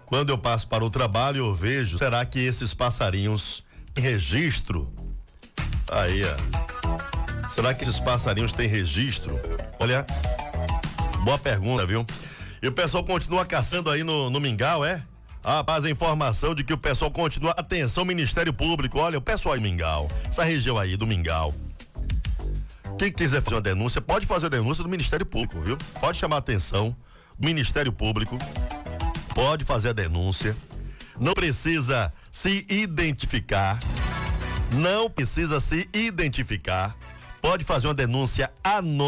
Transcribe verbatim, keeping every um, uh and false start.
Quando eu passo para o trabalho, eu vejo, será que esses passarinhos têm registro? Aí, ó. Será que esses passarinhos têm registro? Olha, boa pergunta, viu? E o pessoal continua caçando aí no, no Mingau, é? Ah, rapaz, a informação de que o pessoal continua. Atenção, Ministério Público, olha, o pessoal aí do Mingau, essa região aí do Mingau. Quem quiser fazer uma denúncia, pode fazer a denúncia do Ministério Público, viu? Pode chamar a atenção do Ministério Público, pode fazer a denúncia, não precisa se identificar, não precisa se identificar, pode fazer uma denúncia anônima.